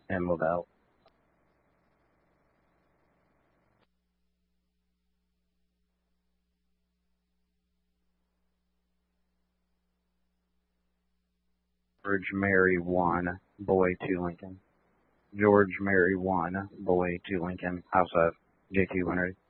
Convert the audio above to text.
and Lavelle. George Mary 1, boy 2 Lincoln. George Mary 1, boy 2 Lincoln. House of JQ Winnery.